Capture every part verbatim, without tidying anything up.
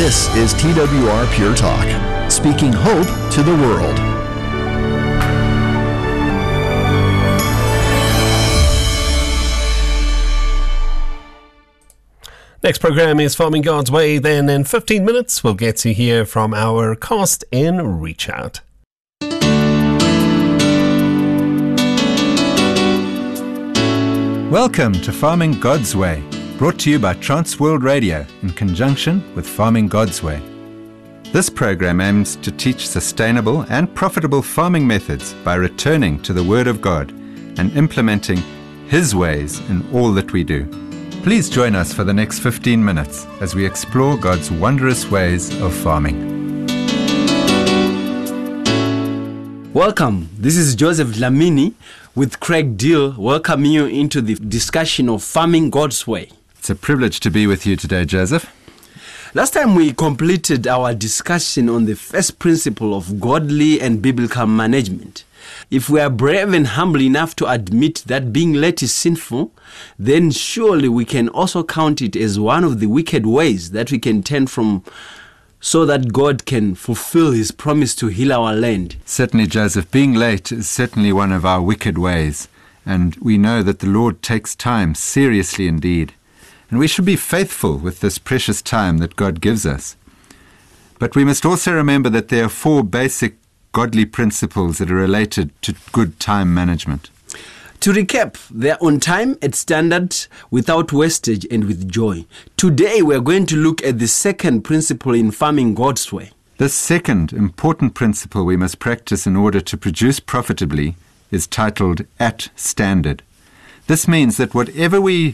This is T W R Pure Talk, speaking hope to the world. Next program is Farming God's Way. Then in fifteen minutes, we'll get to hear from our Cast In Reach Out. Welcome to Farming God's Way, brought to you by Transworld Radio in conjunction with Farming God's Way. This program aims to teach sustainable and profitable farming methods by returning to the Word of God and implementing His ways in all that we do. Please join us for the next fifteen minutes as we explore God's wondrous ways of farming. Welcome. This is Joseph Dlamini with Craig Deal welcoming you into the discussion of Farming God's Way. It's a privilege to be with you today, Joseph. Last time we completed our discussion on the first principle of godly and biblical management. If we are brave and humble enough to admit that being late is sinful, then surely we can also count it as one of the wicked ways that we can turn from so that God can fulfill His promise to heal our land. Certainly, Joseph, being late is certainly one of our wicked ways, and we know that the Lord takes time seriously indeed. And we should be faithful with this precious time that God gives us. But we must also remember that there are four basic godly principles that are related to good time management. To recap, they are on time, at standard, without wastage, and with joy. Today we are going to look at the second principle in farming God's way. This second important principle we must practice in order to produce profitably is titled at standard. This means that whatever we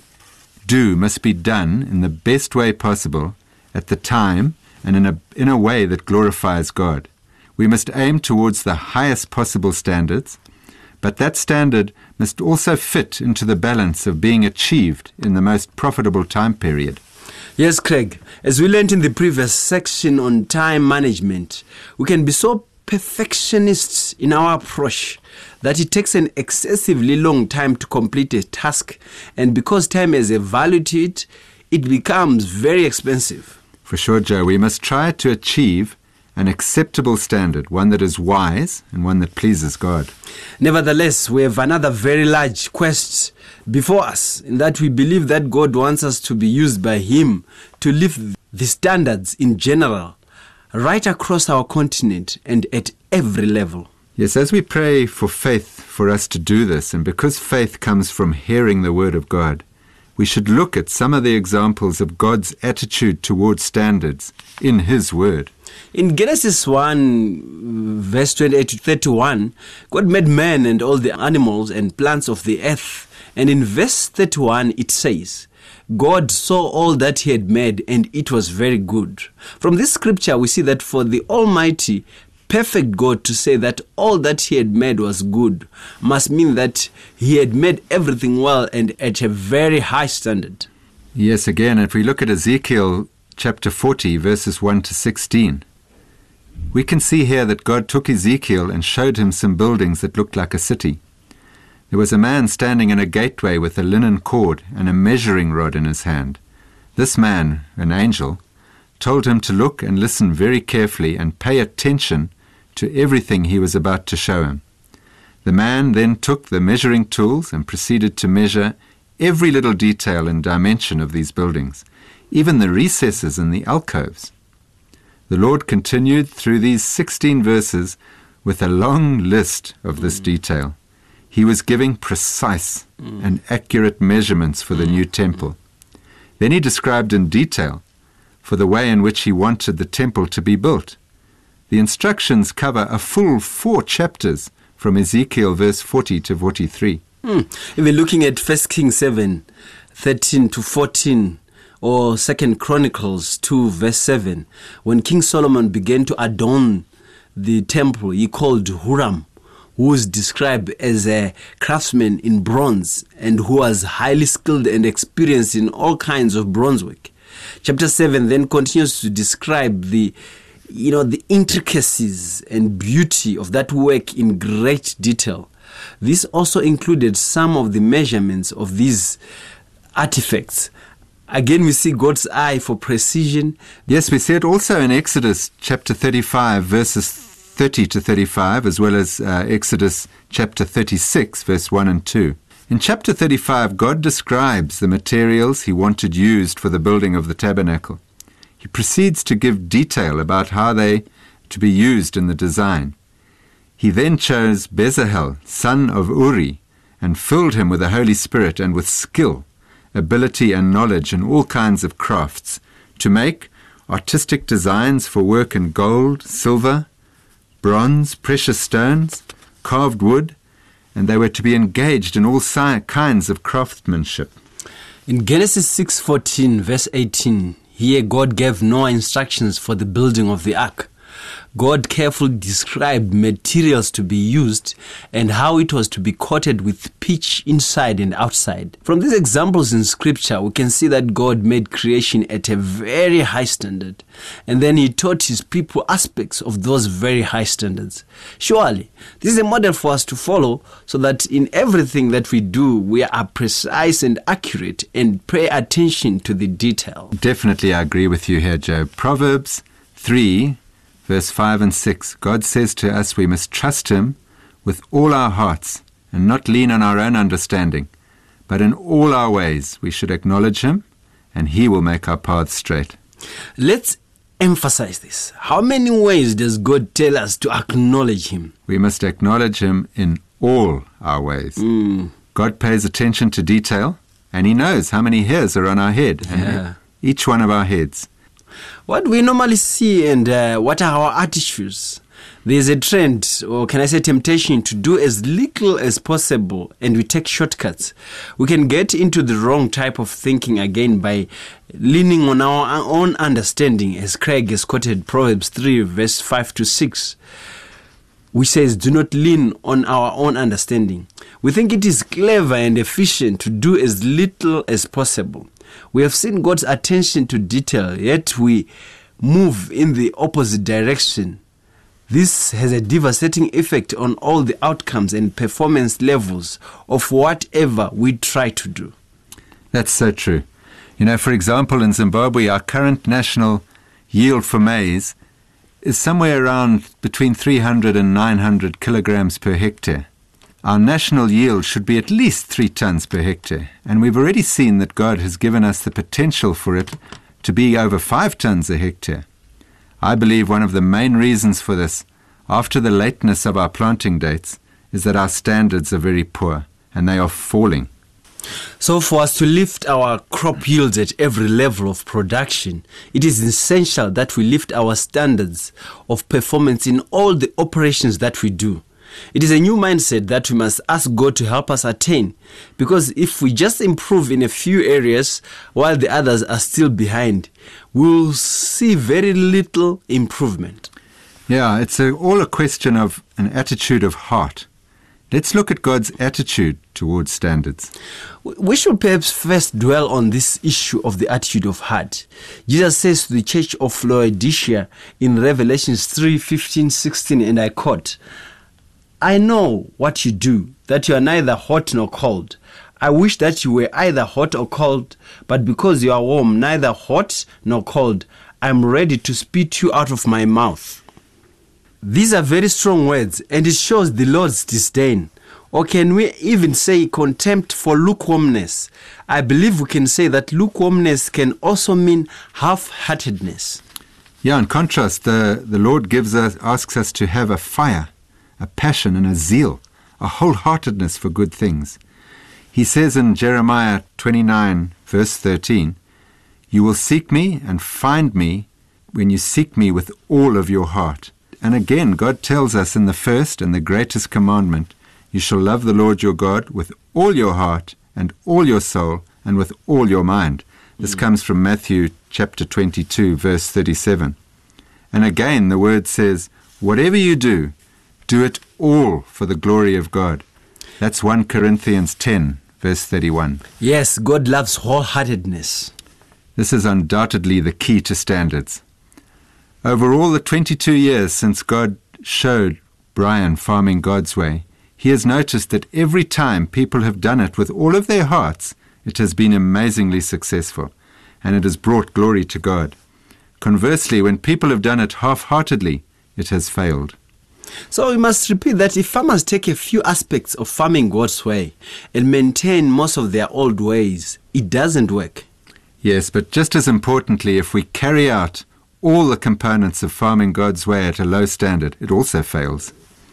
do must be done in the best way possible, at the time, and in a, in a way that glorifies God. We must aim towards the highest possible standards, but that standard must also fit into the balance of being achieved in the most profitable time period. Yes, Craig. As we learned in the previous section on time management, we can be so perfectionists in our approach that it takes an excessively long time to complete a task, and because time has a value to it, it becomes very expensive. For sure, Joe, we must try to achieve an acceptable standard, one that is wise and one that pleases God. Nevertheless, we have another very large quest before us, in that we believe that God wants us to be used by Him to lift the standards in general, right across our continent and at every level. Yes, as we pray for faith for us to do this, and because faith comes from hearing the Word of God, we should look at some of the examples of God's attitude towards standards in His Word. In Genesis one, verse twenty-eight to thirty-one, God made man and all the animals and plants of the earth. And in verse thirty-one, it says, God saw all that He had made, and it was very good. From this scripture, we see that for the Almighty, perfect God to say that all that He had made was good must mean that He had made everything well and at a very high standard. Yes, again, if we look at Ezekiel chapter forty, verses one to sixteen, we can see here that God took Ezekiel and showed him some buildings that looked like a city. There was a man standing in a gateway with a linen cord and a measuring rod in his hand. This man, an angel, told him to look and listen very carefully and pay attention to everything he was about to show him. The man then took the measuring tools and proceeded to measure every little detail and dimension of these buildings, even the recesses and the alcoves. The Lord continued through these sixteen verses with a long list of this detail. He was giving precise and accurate measurements for the new temple. Then he described in detail for the way in which he wanted the temple to be built. The instructions cover a full four chapters from Ezekiel verse forty to forty-three. Hmm. If we're looking at First Kings seven, thirteen to fourteen, or Second Chronicles two, verse seven, when King Solomon began to adorn the temple, he called Huram, who is described as a craftsman in bronze and who was highly skilled and experienced in all kinds of bronze work. Chapter seven then continues to describe the, you know, the intricacies and beauty of that work in great detail. This also included some of the measurements of these artifacts Again, we see God's eye for precision. Yes, we see it also in Exodus chapter thirty-five, verses thirty to thirty-five, as well as uh, Exodus chapter thirty-six, verse one and two. In chapter thirty-five, God describes the materials he wanted used for the building of the tabernacle. He proceeds to give detail about how they to be used in the design. He then chose Bezalel, son of Uri, and filled him with the Holy Spirit and with skill, ability and knowledge in all kinds of crafts, to make artistic designs for work in gold, silver, bronze, precious stones, carved wood, and they were to be engaged in all si- kinds of craftsmanship. In Genesis six fourteen, verse eighteen, here God gave Noah instructions for the building of the ark. God carefully described materials to be used and how it was to be coated with pitch inside and outside. From these examples in Scripture, we can see that God made creation at a very high standard, and then He taught His people aspects of those very high standards. Surely, this is a model for us to follow, so that in everything that we do, we are precise and accurate and pay attention to the detail. Definitely, I agree with you here, Joe. Proverbs three, verse five and six, God says to us we must trust Him with all our hearts and not lean on our own understanding, but in all our ways we should acknowledge Him, and He will make our paths straight. Let's emphasize this. How many ways does God tell us to acknowledge Him? We must acknowledge Him in all our ways. Mm. God pays attention to detail, and He knows how many hairs are on our head, and Yeah. each one of our heads. What we normally see and uh, what are our attitudes? There's a trend, or can I say temptation, to do as little as possible, and we take shortcuts. We can get into the wrong type of thinking again by leaning on our own understanding, as Craig has quoted Proverbs three, verse five to six, which says, do not lean on our own understanding. We think it is clever and efficient to do as little as possible. We have seen God's attention to detail, yet we move in the opposite direction. This has a devastating effect on all the outcomes and performance levels of whatever we try to do. That's so true. You know, for example, in Zimbabwe, our current national yield for maize is somewhere around between three hundred and nine hundred kilograms per hectare. Our national yield should be at least three tons per hectare, and we've already seen that God has given us the potential for it to be over five tons a hectare. I believe one of the main reasons for this, after the lateness of our planting dates, is that our standards are very poor, and they are falling. So for us to lift our crop yields at every level of production, it is essential that we lift our standards of performance in all the operations that we do. It is a new mindset that we must ask God to help us attain, because if we just improve in a few areas while the others are still behind, we will see very little improvement. Yeah, it's a, all a question of an attitude of heart. Let's look at God's attitude towards standards. We should perhaps first dwell on this issue of the attitude of heart. Jesus says to the church of Laodicea in Revelation three, fifteen, sixteen, and I quote, I know what you do, that you are neither hot nor cold. I wish that you were either hot or cold, but because you are warm, neither hot nor cold, I am ready to spit you out of my mouth. These are very strong words, and it shows the Lord's disdain. Or can we even say contempt for lukewarmness? I believe we can say that lukewarmness can also mean half-heartedness. Yeah, in contrast, the, the Lord gives us, asks us to have a fire, a passion and a zeal, a wholeheartedness for good things. He says in Jeremiah twenty-nine, verse thirteen, you will seek me and find me when you seek me with all of your heart. And again, God tells us in the first and the greatest commandment, you shall love the Lord your God with all your heart and all your soul and with all your mind. This mm. comes from Matthew chapter twenty-two, verse thirty-seven. And again, the word says, whatever you do, do it all for the glory of God. That's First Corinthians ten, verse thirty-one. Yes, God loves wholeheartedness. This is undoubtedly the key to standards. Over all the twenty-two years since God showed Brian farming God's way, he has noticed that every time people have done it with all of their hearts, it has been amazingly successful. and it has brought glory to God. Conversely, when people have done it half-heartedly, it has failed. So we must repeat that if farmers take a few aspects of farming God's way and maintain most of their old ways, it doesn't work. Yes, but just as importantly, if we carry out all the components of farming God's way at a low standard, it also fails.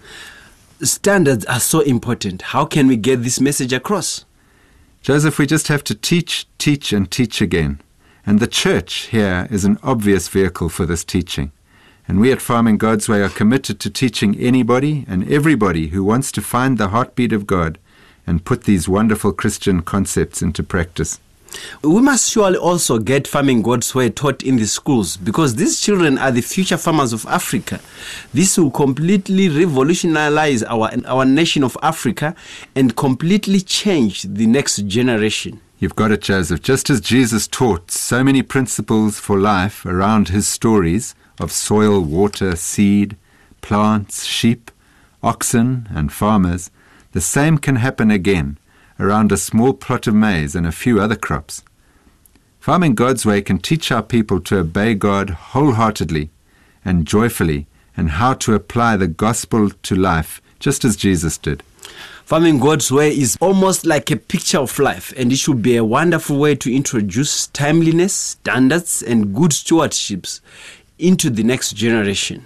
Standards are so important. How can we get this message across? Joseph, we just have to teach, teach, and teach again. And the church here is an obvious vehicle for this teaching. And we at Farming God's Way are committed to teaching anybody and everybody who wants to find the heartbeat of God and put these wonderful Christian concepts into practice. We must surely also get Farming God's Way taught in the schools, because these children are the future farmers of Africa. This will completely revolutionize our, our nation of Africa and completely change the next generation. You've got it, Joseph. Just as Jesus taught so many principles for life around his stories of soil, water, seed, plants, sheep, oxen, and farmers, the same can happen again around a small plot of maize and a few other crops. Farming God's Way can teach our people to obey God wholeheartedly and joyfully, and how to apply the gospel to life, just as Jesus did. Farming God's Way is almost like a picture of life, and it should be a wonderful way to introduce timeliness, standards, and good stewardships into the next generation.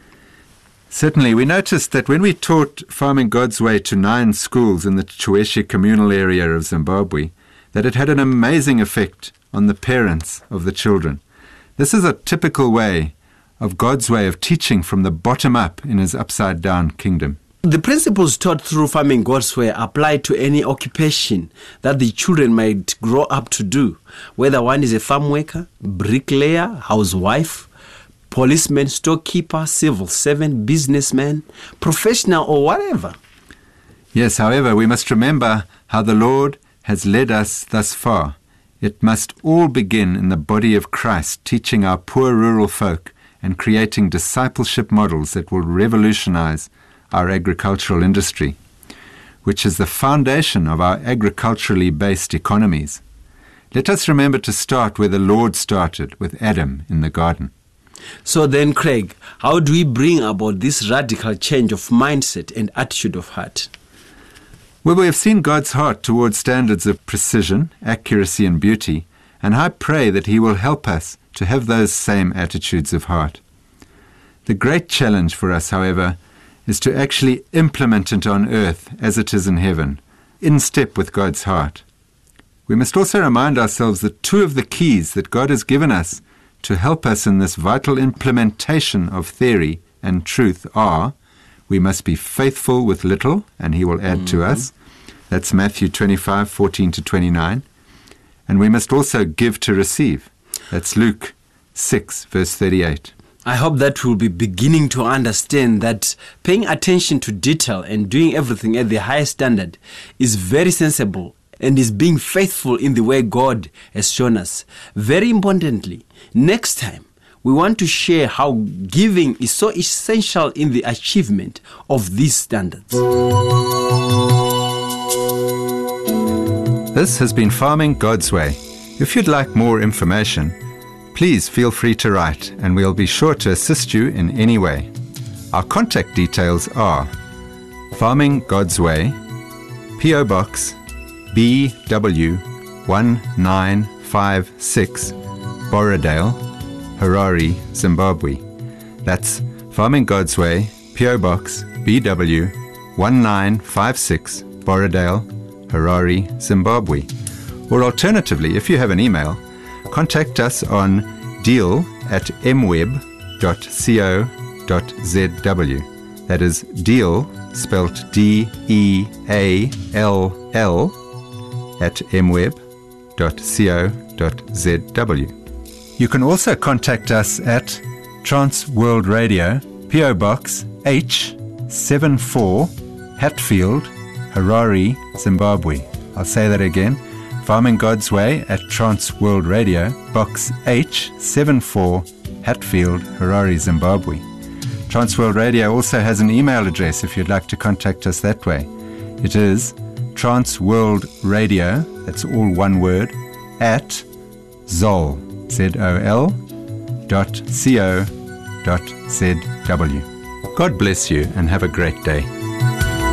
Certainly, we noticed that when we taught Farming God's Way to nine schools in the Chweshi communal area of Zimbabwe, that it had an amazing effect on the parents of the children. This is a typical way of God's way of teaching from the bottom up in his upside-down kingdom. The principles taught through Farming God's Way apply to any occupation that the children might grow up to do, whether one is a farm worker, bricklayer, housewife, policeman, storekeeper, civil servant, businessman, professional, or whatever. Yes, however, we must remember how the Lord has led us thus far. It must all begin in the body of Christ, teaching our poor rural folk and creating discipleship models that will revolutionize our agricultural industry, which is the foundation of our agriculturally based economies. Let us remember to start where the Lord started, with Adam in the garden. So then, Craig, how do we bring about this radical change of mindset and attitude of heart? Well, we have seen God's heart towards standards of precision, accuracy, and beauty, and I pray that he will help us to have those same attitudes of heart. The great challenge for us, however, is to actually implement it on earth as it is in heaven, in step with God's heart. We must also remind ourselves that two of the keys that God has given us to help us in this vital implementation of theory and truth are, we must be faithful with little, and he will add mm-hmm. to us. That's Matthew twenty-five, fourteen to twenty-nine. And we must also give to receive. That's Luke six, verse thirty-eight. I hope that we'll be beginning to understand that paying attention to detail and doing everything at the highest standard is very sensible and is being faithful in the way God has shown us. Very importantly, next time, we want to share how giving is so essential in the achievement of these standards. This has been Farming God's Way. If you'd like more information, please feel free to write, and we'll be sure to assist you in any way. Our contact details are Farming God's Way, P O Box B W one nine five six, Borrowdale, Harare, Zimbabwe. That's Farming God's Way, P O Box B W one nine five six, Borrowdale, Harare, Zimbabwe. Or alternatively, if you have an email, contact us on deal at m web dot co dot z w. That is deal, spelt D E A L L, at m web dot co dot z w. You can also contact us at Trans World Radio, P O Box H seven four, Hatfield, Harare, Zimbabwe. I'll say that again. Farming God's Way at Trans World Radio, Box H seven four, Hatfield, Harare, Zimbabwe. Trans World Radio also has an email address if you'd like to contact us that way. It is transworldradio, that's all one word, at Zol, Z O L, dot C O dot Z W. God bless you and have a great day.